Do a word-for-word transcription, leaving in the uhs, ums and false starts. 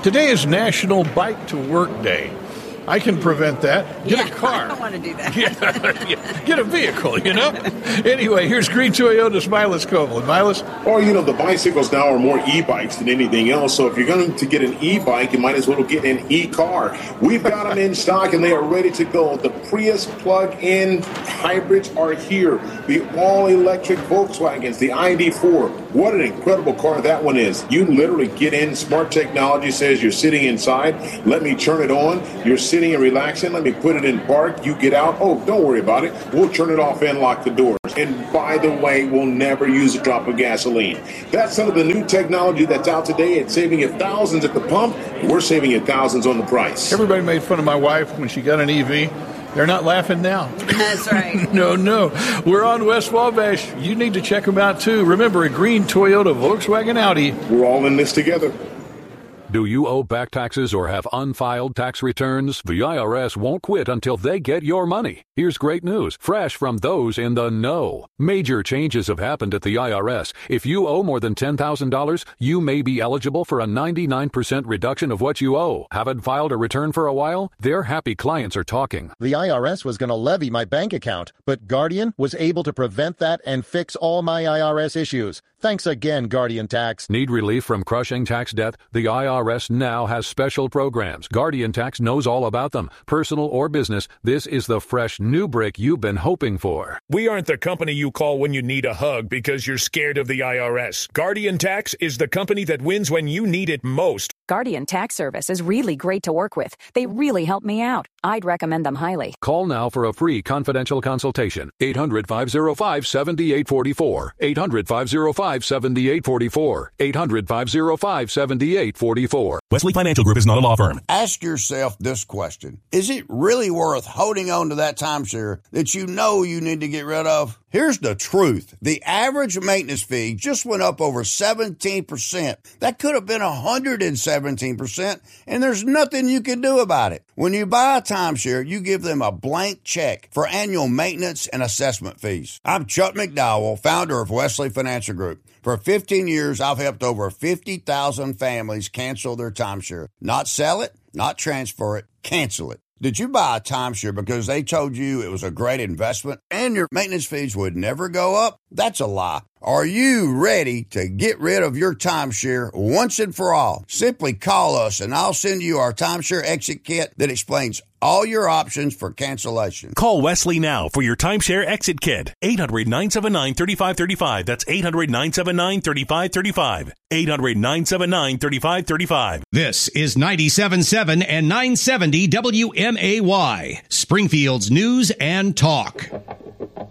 Today is National Bike to Work Day. I can prevent that. Get yeah, a car. I don't want to do that. yeah, yeah, get a vehicle, you know? Anyway, here's Green Toyota's Milas Copeland. Milas? Well, you know, the bicycles now are more e-bikes than anything else. So if you're going to get an e-bike, you might as well get an e-car. We've got them in stock, and they are ready to go. The Prius plug-in hybrids are here. The all-electric Volkswagens, the I D four. What an incredible car that one is. You literally get in. Smart technology says you're sitting inside. Let me turn it on. You're sitting and relaxing. Let me put it in park. You get out. Oh, don't worry about it. We'll turn it off and lock the doors. And by the way, we'll never use a drop of gasoline. That's some of the new technology that's out today. It's saving you thousands at the pump. We're saving you thousands on the price. Everybody made fun of my wife when she got an E V. They're not laughing now. That's right. no, no. We're on West Wabash. You need to check them out, too. Remember, a green Toyota, Volkswagen, Audi. We're all in this together. Do you owe back taxes or have unfiled tax returns? The I R S won't quit until they get your money. Here's great news, fresh from those in the know. Major changes have happened at the I R S. If you owe more than ten thousand dollars, you may be eligible for a ninety-nine percent reduction of what you owe. Haven't filed a return for a while? Their happy clients are talking. The I R S was going to levy my bank account, but Guardian was able to prevent that and fix all my I R S issues. Thanks again, Guardian Tax. Need relief from crushing tax debt? The I R S now has special programs. Guardian Tax knows all about them. Personal or business, this is the fresh new brick you've been hoping for. We aren't the company you call when you need a hug because you're scared of the I R S. Guardian Tax is the company that wins when you need it most. Guardian Tax Service is really great to work with. They really help me out. I'd recommend them highly. Call now for a free confidential consultation. eight hundred, five oh five, seven eight four four. eight hundred, five oh five, seven eight four four. eight hundred, five oh five, seven eight four four. Wesley Financial Group is not a law firm. Ask yourself this question. Is it really worth holding on to that timeshare that you know you need to get rid of? Here's the truth. The average maintenance fee just went up over seventeen percent. That could have been one hundred seventeen percent, and there's nothing you can do about it. When you buy a timeshare, you give them a blank check for annual maintenance and assessment fees. I'm Chuck McDowell, founder of Wesley Financial Group. For fifteen years, I've helped over fifty thousand families cancel their timeshare. Not sell it, not transfer it, cancel it. Did you buy a timeshare because they told you it was a great investment and your maintenance fees would never go up? That's a lie. Are you ready to get rid of your timeshare once and for all? Simply call us and I'll send you our timeshare exit kit that explains all your options for cancellation. Call Wesley now for your timeshare exit kit. eight hundred, nine seven nine, three five three five. That's eight hundred, nine seven nine, three five three five. eight hundred, nine seven nine, three five three five. This is ninety-seven point seven and nine seventy W M A Y, Springfield's News and Talk.